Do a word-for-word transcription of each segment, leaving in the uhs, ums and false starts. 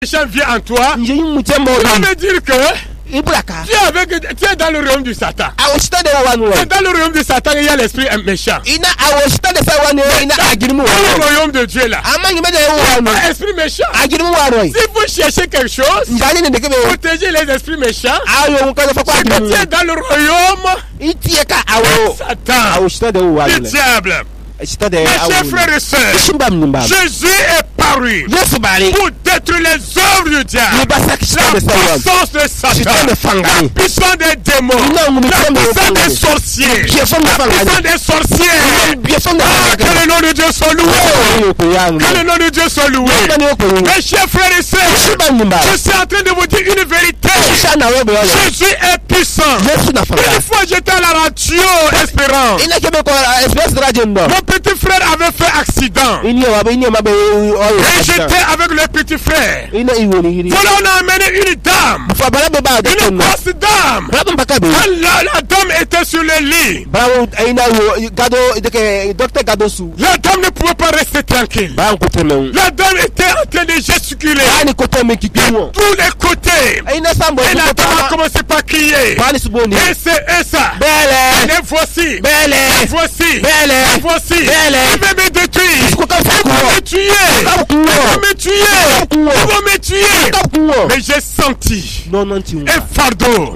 méchant vient en toi, tu vas me dire que tu es, avec, tu es dans le royaume du Satan. Et dans le royaume du Satan, il y a l'esprit méchant. Dans le royaume de Dieu là, l'esprit méchant. Si vous cherchez quelque chose, protégez les esprits méchants. Si tu es dans le royaume de Satan, du diable. Mes chers frères et sœurs, Jésus est paru pour détruire les œuvres du diable, la puissance de Satan, la puissance des démons, la puissance des sorciers, la puissance des sorciers. Ah, que le nom de Dieu soit loué. Que le nom de Dieu soit loué. Mes chers frères et sœurs, je suis en train de vous dire une vérité. Jésus est puissant. Une fois j'étais à la radio Espérance. Mon petit frère avait fait accident. Et j'étais avec le petit frère. Voilà, on a amené une dame. Une grosse dame. La, la dame était sur le lit. La dame ne pouvait pas rester tranquille. La dame était en train de gesticuler tous les côtés. Et la dame a commencé par crier. Et c'est ça. Et voici. Voici. Voici. Il va me détruire. Il va me tuer. Il va me tuer. Il va me tuer. Mais j'ai senti un fardeau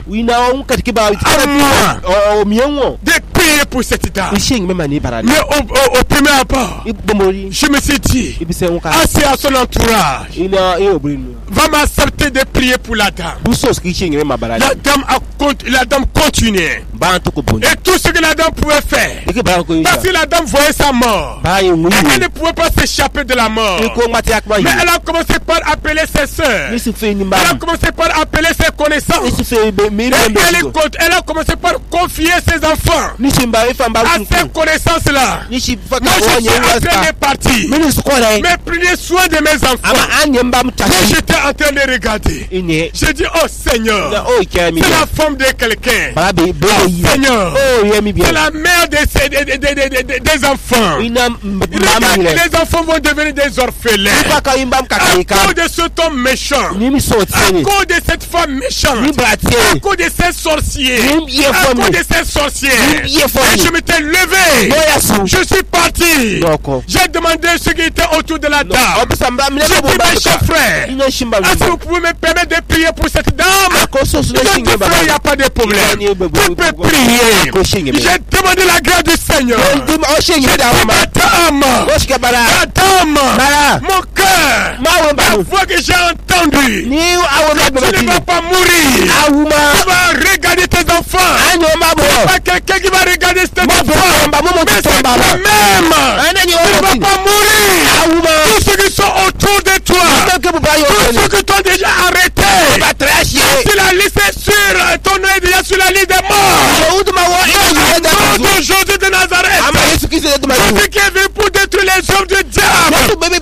à moi de prier pour cette dame. Mais au, au, au premier abord, je me suis dit, assez à son entourage, va m'accepter de prier pour la dame. La dame a la dame continuait. Et tout ce que la dame pouvait faire, parce que la dame voyait sa mort, et elle ne pouvait pas s'échapper de la mort. Mais elle a commencé par appeler ses soeurs. Elle a commencé par appeler ses connaissances. Et elle, elle a commencé par confier ses enfants à ces connaissances-là. Moi, je suis en train de partir. Mais prenez soin de mes enfants. Quand j'étais en train de regarder, j'ai dit, oh Seigneur, c'est la femme de quelqu'un. Oh Seigneur, c'est la mère des, des, des, des, des, des enfants. Regarde, les enfants vont devenir des orphelins à cause de cet homme méchant, à cause de cette femme méchante, à cause de ces sorciers, à cause de ces sorciers. Et je m'étais levé, je suis parti, j'ai demandé ce qui était autour de la dame. J'ai dit, mes chers frères, est-ce que vous pouvez me permettre de prier pour cette dame? Je dis, frère, il n'y a pas de problème, vous pouvez prier. J'ai demandé la grâce du Seigneur. La dame, la dame, mon cœur, la voix que j'ai entendue, tu ne vas pas mourir. Tu vas regarder tes enfants. Il n'y a pas quelqu'un qui va regarder tes enfants, mais c'est toi-même. Tu ne vas pas mourir. Tous ceux qui sont autour de toi, tous ceux qui t'ont déjà arrêté, si la liste est sûre, ton nom est déjà sur la liste des morts. Le nom de Jésus de Nazareth, celui qui est venu pour détruire les œuvres du diable,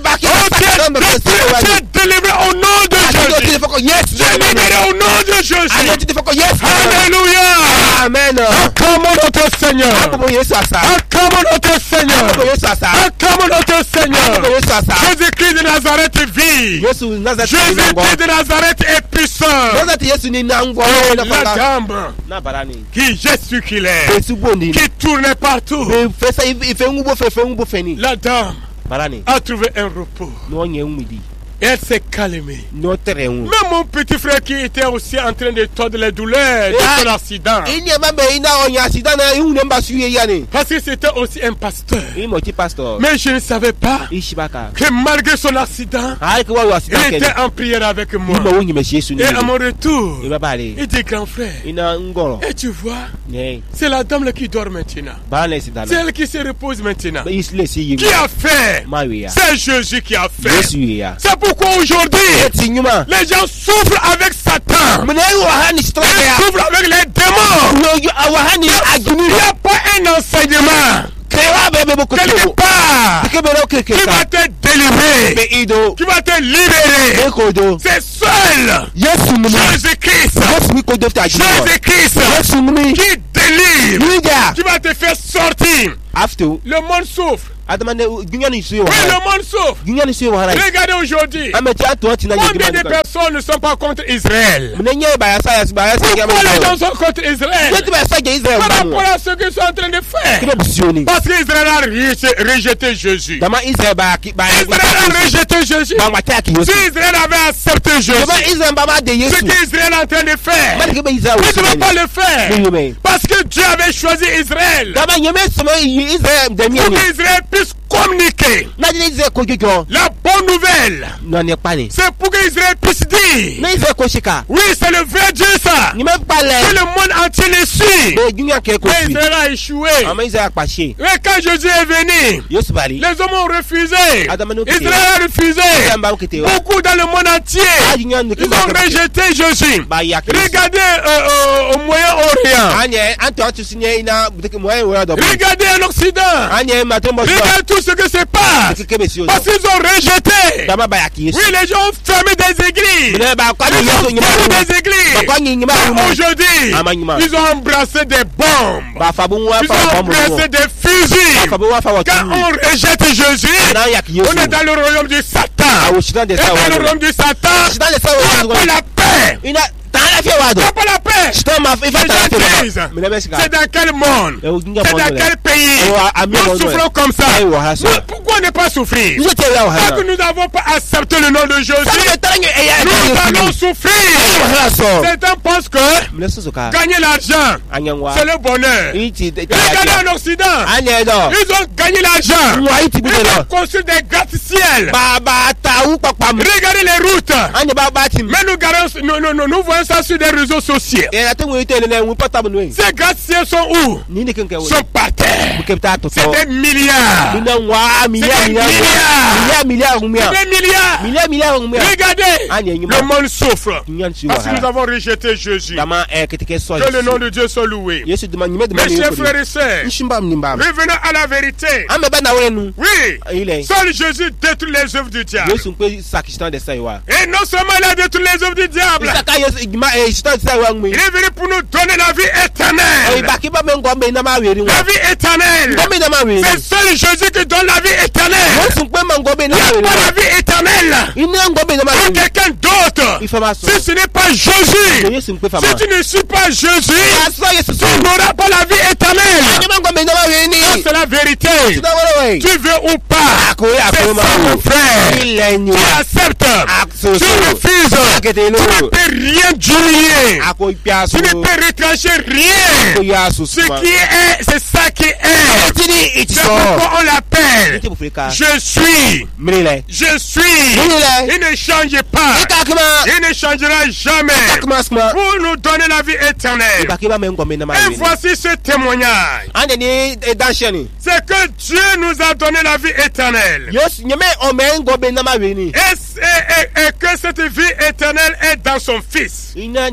tu es délivré au nom de Jésus. Délivré au nom de Jésus. Alléluia. Amen. Acclamons notre Seigneur. Acclamons notre Seigneur. Acclamons notre Seigneur. Jésus-Christ de Nazareth vit. Jésus-Christ de Nazareth est puissant. La dame qui gesticulait, qui tournait partout, la dame a trouvé un repos. Elle s'est calmée. Même mon petit frère qui était aussi en train de tordre les douleurs de son accident. Parce que c'était aussi un pasteur. Mais je ne savais pas que malgré son accident, il était en prière avec moi. Et à mon retour, il dit, grand frère, et tu vois, c'est la dame qui dort maintenant. C'est elle qui se repose maintenant. Qui a fait? C'est Jésus qui a fait. C'est pourquoi aujourd'hui, les gens souffrent avec Satan. Ils souffrent avec les démons. Il n'y a pas un enseignement quelque part qui va te délivrer, qui va te libérer. C'est seul s'appelle Jésus-Christ. Jésus-Christ qui délivre, qui va te faire sortir. Le monde souffre. Oui, le monde souffre. Regardez aujourd'hui. Combien de personnes ne sont pas contre Israël? Pourquoi les gens sont contre Israël? Par rapport à ce qu'ils sont en train de faire. Parce qu'Israël a rejeté Jésus. Israël a rejeté Jésus. Si Israël avait accepté Jésus, ce qu'Israël est en train de faire, il ne va pas le faire. Parce que Dieu avait choisi Israël. Pour qu'Israël puisse communiquer la bonne nouvelle. C'est pour qu'Israël puisse dire: oui, c'est le vrai Dieu ça. Que le monde entier le suit. Mais Israël a échoué. Et quand Jésus est venu, les hommes ont refusé. Israël a refusé. Beaucoup dans le monde entier, ils ont rejeté Jésus. Regardez euh, euh, au Moyen-Orient. Regardez en Occident. Regardez tout ce que c'est pas. Parce qu'ils ont rejeté. Oui, les gens ont fermé des églises. Ils ont fermé des églises. Aujourd'hui, ils ont embrassé des bombes. Ils ont embrassé des fusils. Quand on rejette Jésus, on est dans le royaume du Satan. Et dans le royaume du Satan, on n'a pas la paix. T'as pas la paix. C'est dans quel monde? C'est dans quel pays? Nous souffrons comme ça. Pourquoi ne pas souffrir? Parce que nous n'avons pas accepté le nom de Jésus, nous allons souffrir. Certains pensent que gagner l'argent, c'est le bonheur. Regardez en Occident, ils ont gagné l'argent. Ils ont construit des gratte-ciel. Regardez les routes. Mais nous, nous, nous, nous, nous voyons ça sur des réseaux sociaux. Ces gratte-ciel sont où? Sont par terre. C'est des milliards. C'est des milliards. C'est des milliards. Regardez, le monde souffre parce que nous avons rejeté Jésus. Que le nom de Dieu soit loué. Mes chers frères et sœurs, revenons à la vérité. Oui, seul Jésus détruit les œuvres du diable. Et non seulement il a détruit les œuvres du diable, il est venu pour nous donner la vie éternelle. La vie éternelle. C'est seul Jésus qui donne la vie éternelle. Il n'y a pas la vie éternelle pour quelqu'un d'autre. Si ce n'est pas Jésus, si tu ne suis pas Jésus, tu n'auras pas la vie éternelle. C'est la vérité. Tu veux ou pas, c'est ça mon frère. Tu acceptes, tu refuses, tu ne peux rien diminuer. Tu ne peux retrancher rien. Ce qui est, c'est ça qui est. C'est pourquoi on l'appelle. Je suis. Je suis. Il ne change pas. Il ne changera jamais. Pour nous donner la vie éternelle. Et voici ce témoignage. C'est que Dieu nous a donné la vie éternelle. Et, et, et, et que cette vie éternelle est dans son Fils.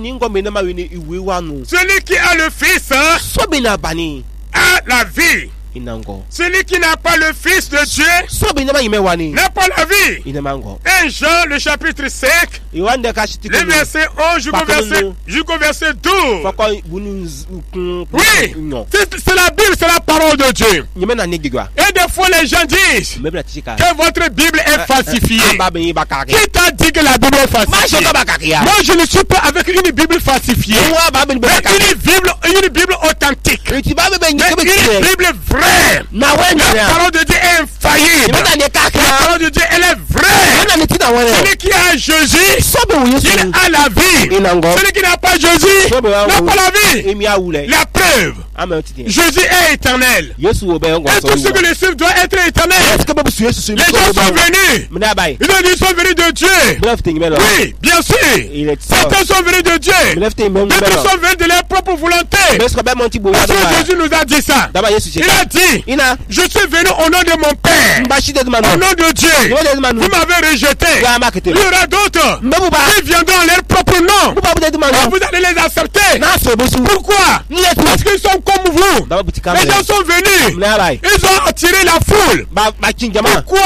Celui qui a le Fils hein, a la vie. Celui qui n'a pas le Fils de Dieu n'a pas la vie. un Jean, le chapitre cinq, le verset onze jusqu'au verset, jusqu'au verset douze. Oui, c'est la Bible, c'est la parole de Dieu. Et des fois les gens disent que votre Bible est falsifiée. Qui t'a dit que la Bible est falsifiée? Moi je ne suis pas avec une Bible falsifiée, mais une Bible, une Bible authentique, mais une Bible vraie. La parole de Dieu est infaillible. La parole de Dieu elle est vraie. Celui qui a Jésus, il a la vie. Celui qui n'a pas Jésus n'a pas la vie. La preuve, Jésus est éternel. Et tout ce que les suivent doit être éternel. Les gens sont venus. Ils ont dit ils sont venus de Dieu. Oui, bien sûr. Certains sont venus de Dieu. D'autres sont venus de leur propre volonté. Parce que Jésus nous a dit ça. Il a dit, je suis venu au nom de mon Père, au nom de Dieu. Vous m'avez rejeté. Il y aura d'autres qui viendront en leur propre nom. Vous allez les accepter. Pourquoi? Parce qu'ils sont comme vous. Les gens sont venus. Ils ont attiré la foule. Pourquoi?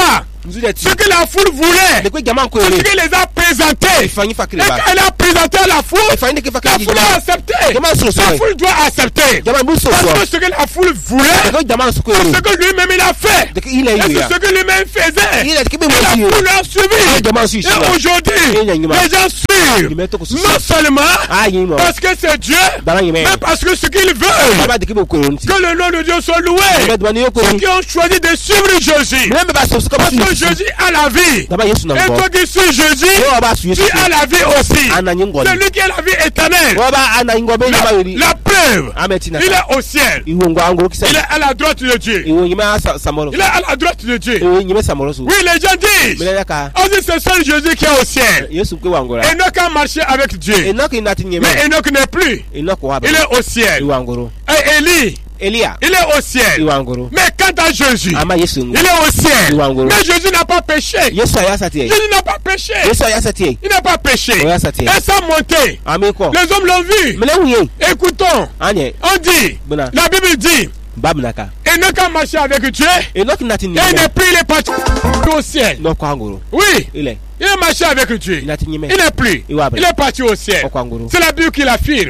Ce que la foule voulait, ce qu'il les a présentés, elle a présenté à la foule, la foule a accepté. La foule doit accepter. Parce que ce que la foule voulait, c'est ce que lui-même il a fait. C'est ce que lui-même faisait. Et la foule a suivi. Et aujourd'hui, les gens suivent. Non seulement parce que c'est Dieu, mais parce que ce qu'il veut, que le nom de Dieu soit loué. Ceux qui ont choisi de suivre Jésus, parce que Jésus a la vie. Et toi qui suis Jésus, tu as la vie aussi. Celui qui a la vie éternelle. La, la preuve, il est au ciel. Il est à la droite de Dieu. Il est à la droite de Dieu. Oui, les gens disent, on dit c'est seul Jésus qui est au ciel. Enoch a marché avec Dieu. Mais Enoch n'est plus. Il est au ciel. Et Élie, Elia, il est au ciel. Mais quant à Jésus, il est au ciel. Mais Jésus n'a pas péché. Jésus n'a pas péché. Il n'a pas péché. Et ça monté. Les hommes l'ont vu. Écoutons. On dit, la Bible dit, Enoch a marché avec Dieu. Et il n'est plus, il est parti au ciel. Oui. Il a marché avec Dieu. Il n'est plus. Il est parti au ciel. C'est la Bible qui l'affirme.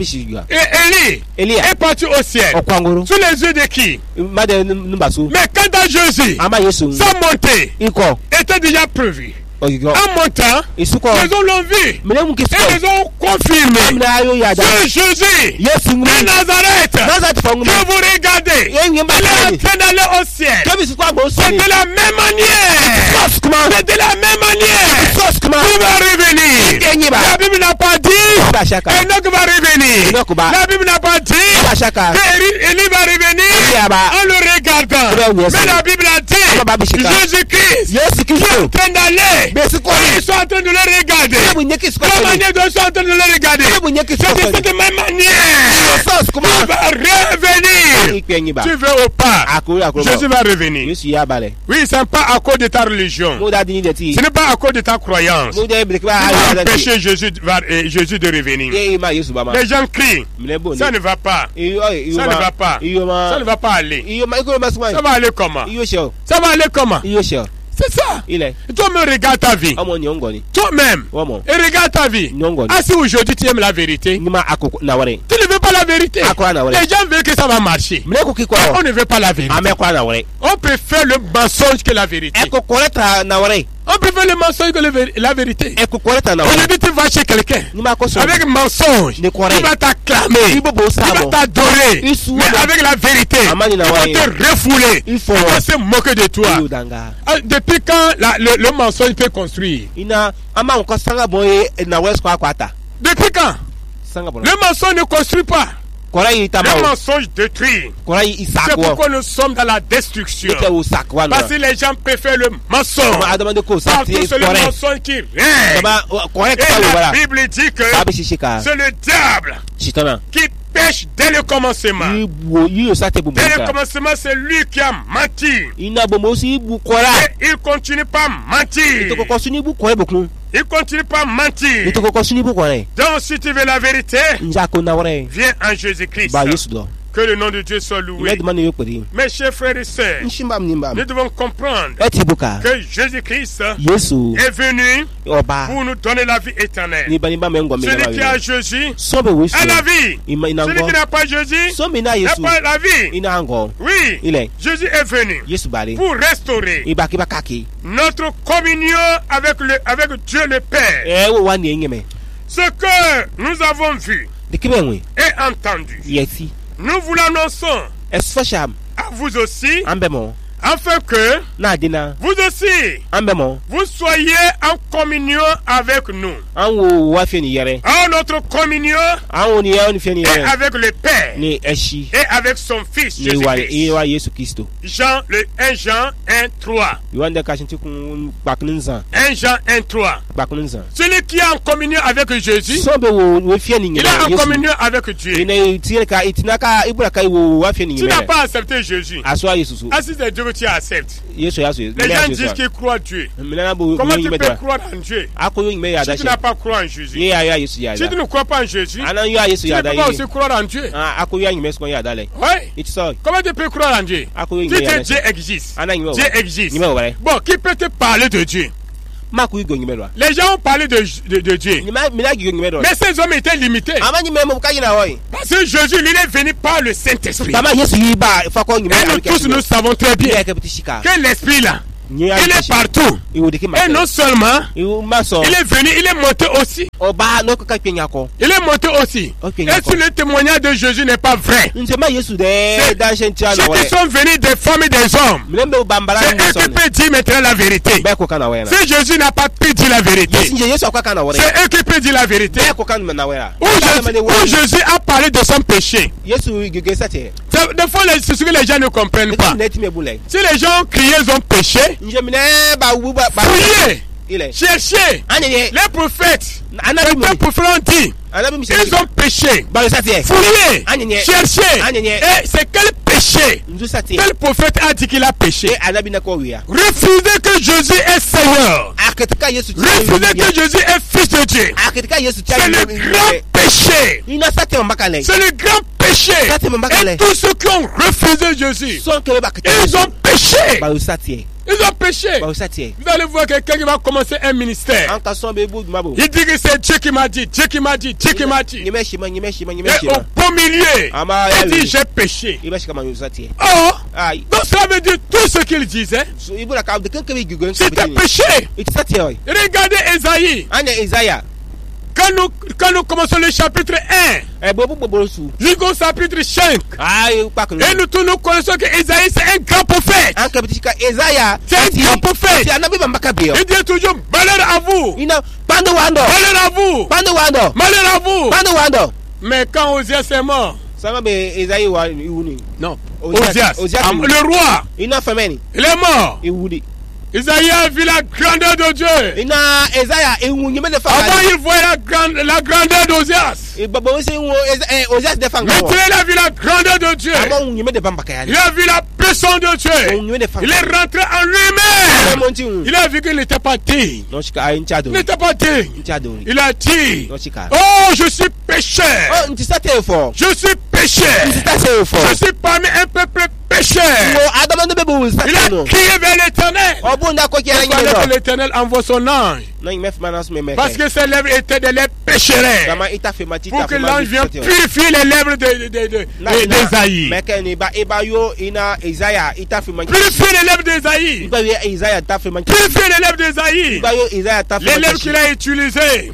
Et Élie est parti au ciel. Sous les yeux de qui? Mais quant à Jésus, sa montée était déjà prévue. En montant, les gens l'ont vu et les ont confirmé. C'est Jésus de Nazareth que vous regardez. Il est en train d'aller au ciel. C'est de la même manière. C'est de la même manière. Il va revenir. La Bible n'a pas dit Enoch va revenir. La Bible n'a pas dit qu'Élie va revenir en le regardant. Mais la Bible a dit Jésus-Christ qui est en train d'aller. Ils sont en train de le regarder. La manière dont ils sont en train de le regarder, c'est de cette même manière. Il va revenir. Tu veux ou pas, Jésus va revenir. Oui, ce n'est pas à cause de ta religion. Ce n'est pas à cause de ta croyance. Tu vas empêcher Jésus, Jésus de revenir. Les gens crient. Ça ne va pas. Ça ne va pas. Ça ne va pas aller. Ça va aller comment? Ça va aller comment? C'est ça. Il est. Toi-même, regarde ta vie. Toi-même. Et regarde ta vie. Ah, si aujourd'hui tu aimes la vérité, tu ne veux pas la vérité. Les gens veulent que ça va marcher. On ne veut pas la vérité. On préfère le mensonge que la vérité. On préfère le mensonge que la vérité. Aujourd'hui, tu vas chez quelqu'un avec mensonge. Il va t'acclamer. Il va t'adorer. Mais avec la vérité, il va te refouler. Il va se moquer de toi. Depuis quand la, le, le mensonge peut construire? Depuis quand? Le mensonge ne construit pas. Le mensonge détruit. C'est pourquoi nous sommes dans la destruction. Parce que les gens préfèrent le mensonge. Partout c'est le mensonge qui règne. Et la Bible dit que c'est le diable qui pêche dès le commencement. Dès le commencement, c'est lui qui a menti. Et il continue pas à mentir. Il continue pas à mentir. Donc si tu veux la vérité, viens en Jésus-Christ. Que le nom de Dieu soit loué. Mes chers frères et sœurs, nous devons comprendre que Jésus-Christ est venu pour nous donner la vie éternelle. Celui qui a Jésus a la vie. Celui qui n'a pas Jésus n'a pas la vie. Oui, Jésus est venu pour restaurer notre communion avec, le, avec Dieu le Père. Ce que nous avons vu et entendu, nous vous l'annonçons à vous aussi, afin que vous aussi vous soyez en communion avec nous. En notre communion et avec le Père et avec son Fils Jésus-Christ. Jean, le un Jean un trois. un Jean un trois. Celui qui est en communion avec Jésus, il est en communion avec Dieu. Tu n'as pas accepté Jésus. Assis de Dieu veux tu acceptes? Les gens disent qu'ils croient en Dieu. Comment tu peux croire en Dieu si tu n'as pas croire en Jésus? Si tu ne crois pas en Jésus, tu ne peux pas aussi croire en Dieu. Oui. Comment tu peux croire en Dieu? Si Dieu existe. Dieu existe. Bon, qui peut te parler de Dieu? Les gens ont parlé de, de, de Dieu. Mais ces hommes étaient limités. Parce que Jésus, il est venu par le Saint-Esprit. Et nous tous, nous savons très bien que l'Esprit là, il est partout. Et non seulement, il est venu, il est monté aussi. Il est monté aussi. Et si le témoignage de Jésus n'est pas vrai, ceux qui sont venus des femmes et des hommes, c'est eux qui peuvent dire maintenant la vérité. Si Jésus n'a pas pu dire la vérité, c'est eux qui peuvent dire la vérité. Où Jésus, où Jésus a parlé de son péché. Des fois, c'est ce que les gens ne comprennent pas. Si les gens ont crié, ils ont péché, fouillez, cherchez. Les prophètes, les prophètes ont dit, ils ont péché. Fouillez, cherchez. Et c'est quel péché? Quel prophète a dit qu'il a péché? Refusez que Jésus est Seigneur. Refusez que Jésus est Fils de Dieu. C'est le grand péché. C'est le grand péché. Et tous ceux qui ont refusé Jésus, ils ont péché. Ils ont péché. Vous allez voir quelqu'un qui va commencer un ministère. Il dit que c'est Dieu qui m'a dit, Dieu qui m'a dit, Dieu qui m'a dit. Et au beau milieu, il dit j'ai péché. Oh, donc ça veut dire tout ce qu'il disait, c'était péché. Regardez Esaïe. Quand nous, quand nous commençons le chapitre un, jusqu'au chapitre cinq, et nous tous nous connaissons que Esaïe c'est un grand prophète. C'est un grand prophète. Il dit toujours malheur à vous. Malheur à vous. Malheur à vous. Mais quand Osias est mort, non, Osias, le roi, il est mort. Isaïe a vu la grandeur de Dieu. Avant, il voyait la, grande, la grandeur d'Osias. Maintenant, il a vu la grandeur de Dieu. Il a vu la puissance de Dieu. Il est rentré en lui-même. Il a vu qu'il n'était pas digne. Il n'était pas digne. Il a dit, oh, je suis pécheur. Je suis pécheur. Je suis parmi un peuple pécheur. Il a crié vers l'Éternel. L'Éternel envoie son ange. Parce que ses lèvres étaient des lèvres pécheresses. Pour que l'ange vienne purifier les lèvres d'Esaïe. Purifier les lèvres d'Esaïe. Purifier les lèvres d'Esaïe. Les lèvres qu'il a utilisées.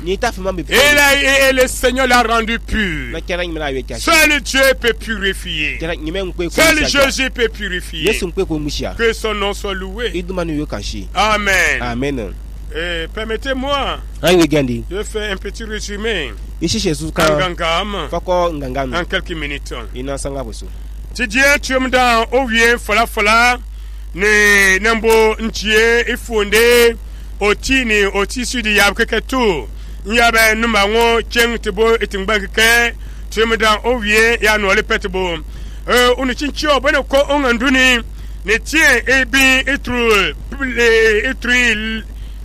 Et le Seigneur l'a rendu pur. Seul Dieu peut purifier. Seul Jésus peut purifier. Que son nom soit loué. Amen. Amen. Et permettez-moi de faire un petit résumé en gangam en quelques minutes. Tu dis tu me dans au vient fala fala ne nambo ntie ifonde otini otisi di yab keke tout nyabe numa ngo cheng tebo etingba keke tu me dans au vient ya no le petebo euh on chinchi obene ko onganduni ne tien ebi etru etru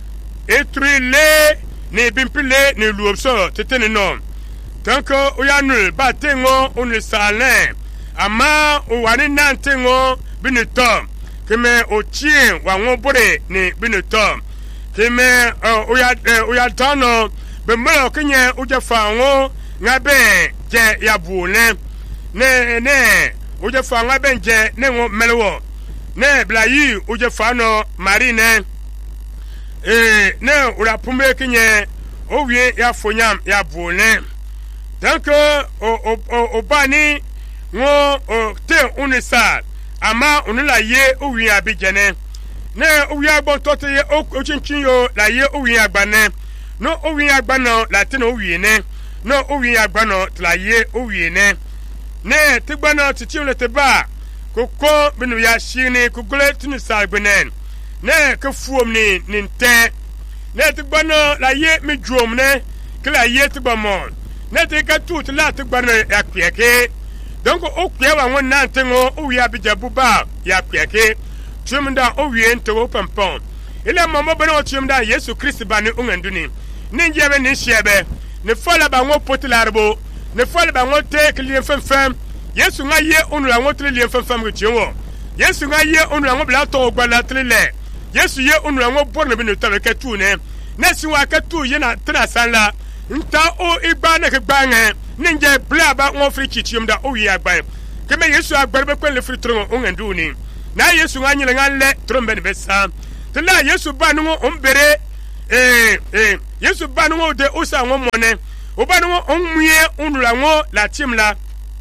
etruile ne bimpile ne luopso tetene non tant que oyanul batengo on le salin ama owane nantengo binetom keme otien wango bore ne binetom keme oya oya tano bemelo kenye ujafango ngabe je yabule ne ne ujafango benje ne ngo melwo ne blayi ujafano marine eh ne ura pumbe kinye owie ya fonyam ya bone donc o o o bani ngo te unisa ama unula ye owie abijene ne owie agbotote ye o chinchin yo la ye owie agbane no owie agbano la te no owie ne no owie agbano la ye owie ne ne tigbano titim le teba koko binu ya shini kugule tunisa gbenen ne ke fuom ni ninte ne te gbano la ye mi djom ne ke la ye te gbamon ne te ka tout la te gbano ya kpeke donc o kwe wa won nan tengo o ya bija buba ya kpeke Chumda o wie nto open pon ile mama bana o chumda Yesu Kristo ba ne unganduni ninje be ne shiebe ne fola ba ngo potilarbo ne fola ba ngo te klien femfem Yesu nga ye onu la ngo klien femfem retiewo Yesu nga ye onu la ngo bla to gbala trile Yesu ye onu la ngo borne be ne tabe ketu ne na si wa ketu ye na tra sanla nta o igba na ke gbange ninje bla ba ngo fri chichiumda o wi agban keme Yesu agbarbe kwen le fri trongo unganduni na Yesu nga nyile nga le trombe ne besa tla Yesu ba no ombere eh eh Yesu ba no de osa ngo mone o ba no onmue onura ngo la timla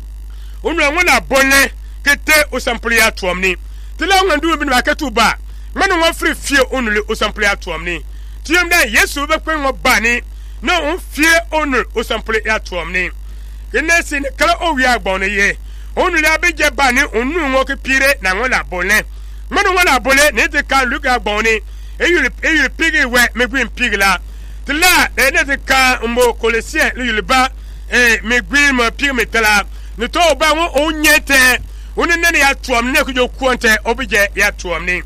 onura ngo na bonne kete osamplia tuomni tla ngo ndu bi na ketu ba mano ngo free fie onule osamplia tuomni tiem da Yesu be kwen ngo ba ni no on fie onul osamplia tuomni kenesi ne kala o wi agbon ye onule abeje ba ni onu ngo ke pire na ngo la bonne mano ngo la bonne ne te kan luka agbon ni eyul eyul pigi we megwin pigla tla ene te ka mbo kolesien le ba eh megwin mo pigi metala ne to ba won onyete onene ne ya tuom ne kujo kuonte obije ya tuom ni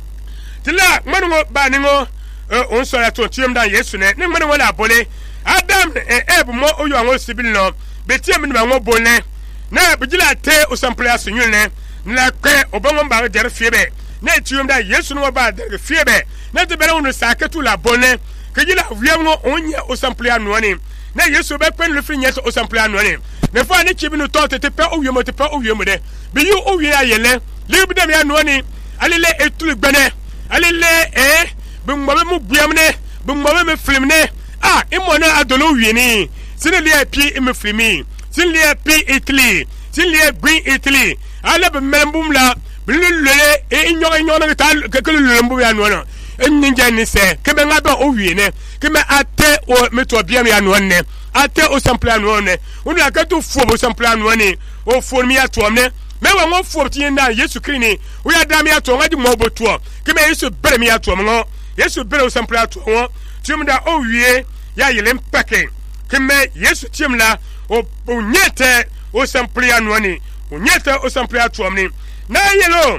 tla mano ngo ba ni ngo on so ya to tiom da Yesu ne ne mano ngo la bole Adam eh ebu mo oyo anwo sibil no betiem ni ba ngo bonne na bijila te osamplia sunyu ne na kwe obongo ba der fiebe na tiom da Yesu no ba der fiebe na te bere unu saketu la bonne kejila wiengo onye osamplia no ni na Yesu be pen le frinyet osamplia no ni ne fo ani chibi no to te pe owiemo te pe owiemo de bi yu owie ayele libi dem ya no ni alele etulu gbene alele eh bi mbabe mu biamne bi mbabe me filmne ah imona adolo wie ni sine le pi im filmi sine le pi Italy sine le green Italy ale be membum la bi lele e inyo inyo na tal ke ke lele mbu ya no no ninja ni se kebe nga ba o wie ne kebe ate o meto biam ya no ne ate o sample no ne unu akatu fo bo sample no ne o fo mi ato ne me wa ngo fo ti nda Yesu Krini o ya da mi ato ngadi mo boto kebe Yesu bere mi ato ngo Yesu bere o sample ato ngo timda o wie ya yele mpake kebe Yesu timla o nyete o sample no ne o nyete o sample ato ne na yelo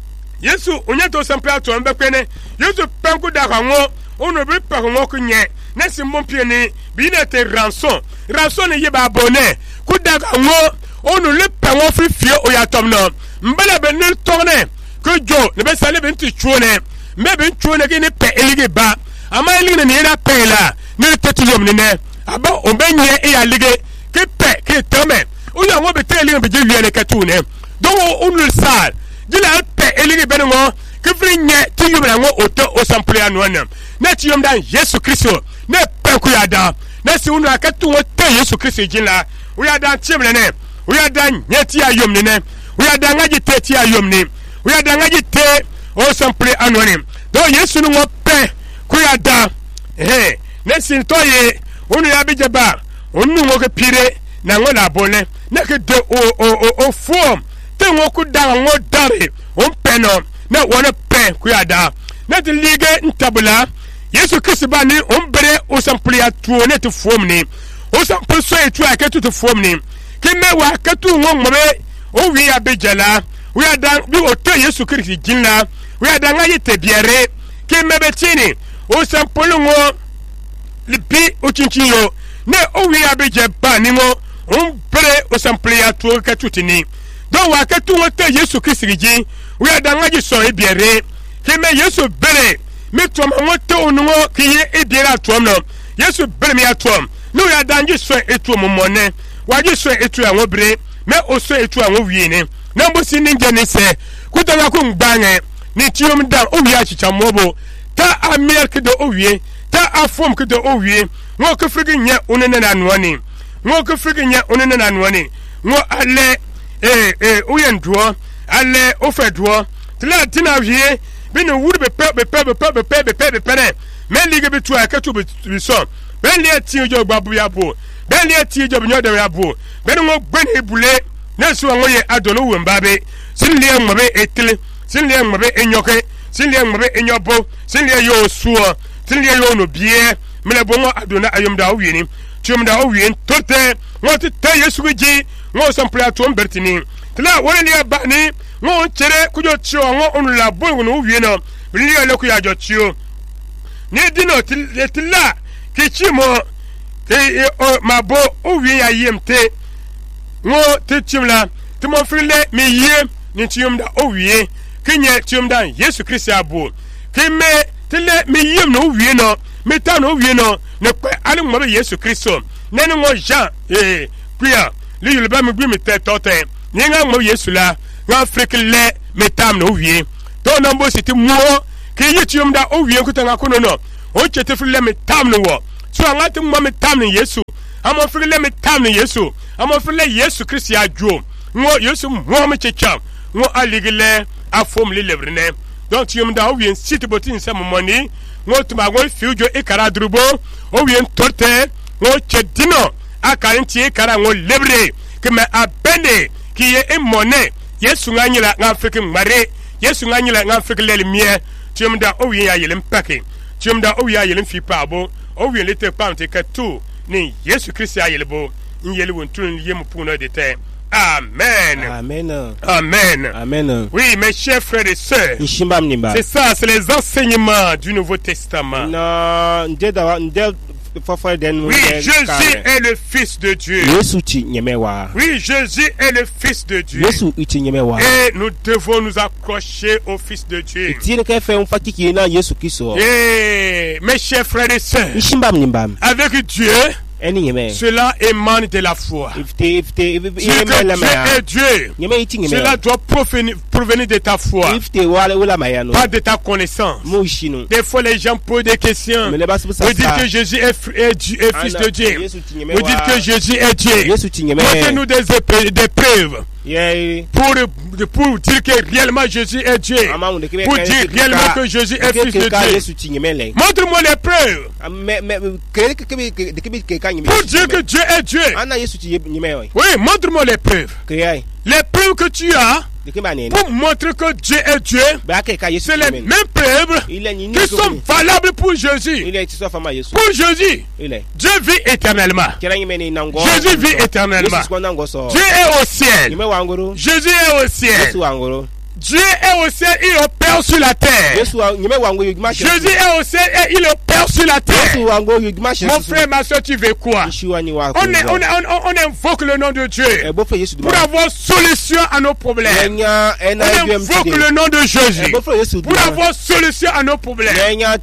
Yesu onyeto sampla to mbekene Yesu penku da kanwo onu bi penku kunye na simpompie ni bi na te ranson ranson ne ye ba bonne ku da kanwo onu le penwo fifie oyatom no mbele be ni tonne ko jo ne be sale be nti chuone me be chuone ke ni pe elige ba ama elige ne era pe la ne tetulom ne ne aba obenye e ya lige ke pe ke tome o ya wo be te elige be je wie ne katune do onu sal dila pe elige bengo kifri nye tiyumra ngo oto osample anwana na tiyumda Yesu Kristo ne penku yada na si unu akatu wote Yesu Kristo jinla uyada chimle ne uyada nyeti ayomne ne uyada ngaji teti ayomne uyada ngaji te osample anwana do Yesu no pe kuyada eh ne si toye unu ya bijeba unu ngo ke pire na ngo la bone na ke de o o o form tengo ku da ngo dare on peno na wona pe ku ada na de lige ntabula Yesu Kristo ba ni on bere o samplia tuo ne te fom ni o sampl so etu aketu te fom ni ke me wa ketu ngo ngbe o wi abejala wi ada bi o to Yesu Kristo jinla wi ada nga yete biere ke me betini o sampl ngo lipi o chinchinyo ne o wi abeje ba ni ngo on bere o samplia tuo ketu tini don wa ketu wote Yesu Kristo ji we adanga ji so ebiere keme Yesu bere me to ma wote onwo kiye ebiere atom no Yesu bere me atom no ya danji so etu momone wa ji so etu anwo bere me oso etu anwo wie ne na mbosi ninja ne se kutana ku ngbange ni tiom da o wi achicha mobo ta America do o wie ta afom ke do o wie ngo ke frigi nya onene na anwani ngo ke frigi nya onene na anwani ngo ale eh eh uyendwo ale ofedwo tla tina wie bi no wuri be pe be pe be pe be pe be pe be pe men lige bi tu akatu bi so ben le ti ojo gbabu ya bo ben le ti ojo bi nyodo ya bo ben ngo gben ebule na so ngo ye adono wo mbabe sin le ngmabe etle sin le ngmabe enyoke sin le ngmabe enyobo sin le yo suo sin le yo no bie mele bongo adona ayomda owieni tiomda owien tote ngoti te yesu gi ngo sample atom bertini tla wona ni abani ngo chere kujo tio ngo onula bongo no wiena ni ele ku ya jo tio ni dino tla kichimo te mabo owien ya yemte ngo te tiomla te mo frile mi yem ni tiomda owien kinye tiomda yesu kristo abo kime tele mi yem no wiena meta no wiena ne kwa ali mo yesu kristo nene ngo Jean eh kuya li yulba mi gbi mi te tote ni nga mo yesu la nga afrique le metam no wie to na mbo siti mo ke yitium da o wie kuta nga kono no o chete fri le metam no wo so nga te mo metam no yesu amo fri le metam no yesu amo fri le yesu kristo adwo ngo yesu mo me checha ngo aligile afom le lebrene donc tium da o wie siti botin se mo moni ngo tuma ngo fiujo e kara drubo o wie torte ngo chedino akarinti kara ngo lebre que me abende qui est un monnaie yesu nganyila ngafike mare yesu nganyila ngafike lele mie tiomda o wi ya yele mpake tiomda o wi ya yele fipa bo o wi le te pante ka tu ni yesu kristo ya yele bo nyele won tun yem puno de te amen amen amen amen. Oui mes chers frères et sœurs, c'est ça, c'est les enseignements du Nouveau Testament. Non, ndeda ndeda oui, Jésus est le Fils de Dieu. Oui, Jésus est le Fils de Dieu. Et nous devons nous accrocher au Fils de Dieu. Et mes chers frères et sœurs, avec Dieu, cela émane de la foi. Dieu est Dieu. Cela doit provenir, provenir de ta foi, pas de ta connaissance. Des fois, les gens posent des questions. Vous dites que Jésus est, est, est, est Fils de Dieu. Vous dites que Jésus est Dieu. Montrez-nous des, des preuves. Yeah. Pour, pour dire que réellement Jésus est Dieu. Pour dire réellement que Jésus est Fils de Dieu. Montre-moi les preuves. Pour dire que Dieu est Dieu. Oui, montre-moi les preuves. Les preuves que tu as pour montrer que Dieu est Dieu, c'est les mêmes preuves qui sont valables pour Jésus. Pour Jésus, Dieu vit éternellement. Jésus vit éternellement. Dieu est au ciel. Jésus est au ciel. Dieu est au ciel, il opère sur la terre. Jésus est au ciel et il opère sur la terre. Mon frère, ma soeur, tu veux quoi? On, est, on, on, on invoque le nom de Dieu pour avoir solution à nos problèmes. On invoque le nom de Jésus pour avoir solution à nos problèmes.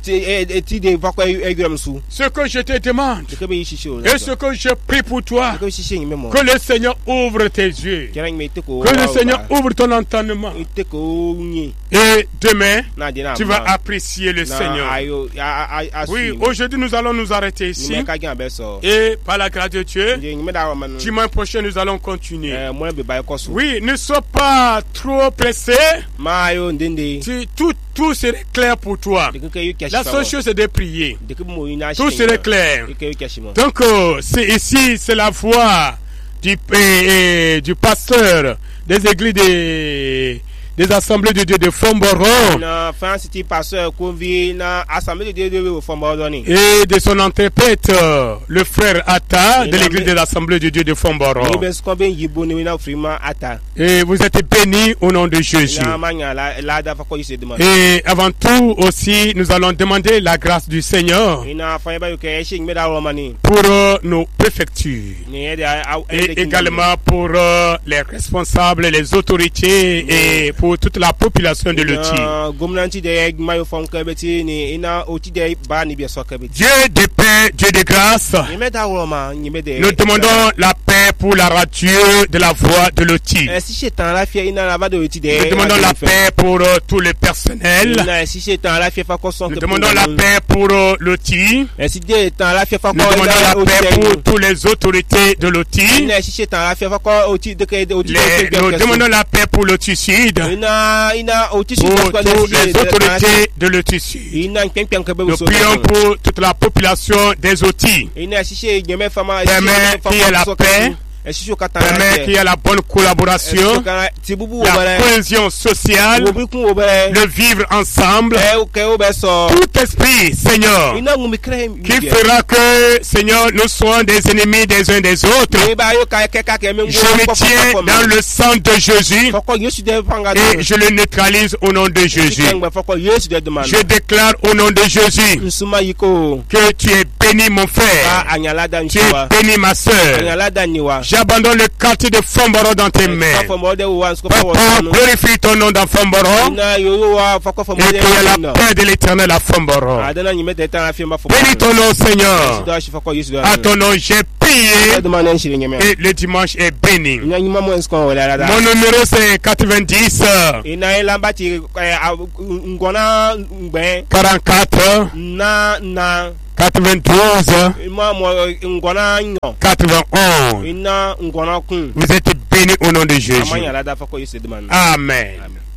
Ce que je te demande et ce que je prie pour toi, que le Seigneur ouvre tes yeux, que le Seigneur ouvre ton entendement. Et demain, tu vas apprécier le Seigneur. Oui, aujourd'hui nous allons nous arrêter ici. Et par la grâce de Dieu, dimanche prochain nous allons continuer. Oui, ne sois pas trop pressé. Tout, tout serait clair pour toi. La seule chose c'est de prier. Tout serait clair. Donc, c'est ici, c'est la voix du, euh, du pasteur des églises des des assemblées de Dieu de Fomboron et de son interprète le frère Atta de l'église des assemblées de Dieu de Fomboron. Et vous êtes bénis au nom de Jésus. Et avant tout aussi nous allons demander la grâce du Seigneur pour euh, nos préfectures et également pour euh, les responsables, les autorités et pour toute la population de Loti. Dieu de paix, Dieu de grâce, nous demandons la paix pour la radio de la voix de Loti. Nous demandons la paix pour uh, tout le personnel. Nous demandons la paix pour uh, Loti. Nous demandons la paix pour toutes les autorités de Loti. Les, nous demandons la paix pour Loti Sud. Pour toutes les autorités de Loti Sud. Nous prions pour toute la population des Oti. Permets qu'il y ait la paix Permet qu'il y ait la bonne collaboration, la cohésion sociale, le vivre ensemble. Tout esprit, Seigneur, qui fera que, Seigneur, nous soyons des ennemis des uns des autres. Je me tiens dans le sang de Jésus et je le neutralise au nom de Jésus. Je déclare au nom de Jésus que tu es béni, mon frère. Tu es béni, ma soeur. J'abandonne le quartier de Fomboro dans tes mains. Papa, glorifie ton nom dans Fomboro et qu'il y ait la paix de l'Éternel à Fomboro. Bénis ton nom, Seigneur. À ton nom, j'ai prié et le dimanche est béni. Mon numéro c'est quatre-vingt-dix quarante-quatre quatre-vingt-douze quatre-vingt-onze. Vous êtes bénis au nom de Jésus. Amen.